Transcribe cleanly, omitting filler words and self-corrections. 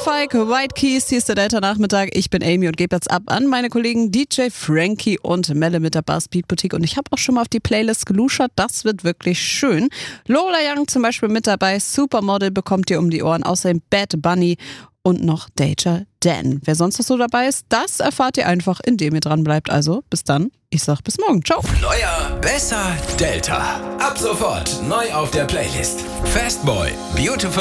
Falk, White Keys, hier ist der Delta-Nachmittag. Ich bin Amy und gebe jetzt ab an meine Kollegen DJ Frankie und Melle mit der Bar Speed Boutique. Und ich habe auch schon mal auf die Playlist geluschert, das wird wirklich schön. Lola Young zum Beispiel mit dabei, Supermodel bekommt ihr um die Ohren, außerdem Bad Bunny und noch Danger Dan. Wer sonst noch so dabei ist, das erfahrt ihr einfach, indem ihr dran bleibt. Also bis dann, ich sag bis morgen, ciao. Neuer, besser, Delta. Ab sofort neu auf der Playlist. Fastboy, Beautiful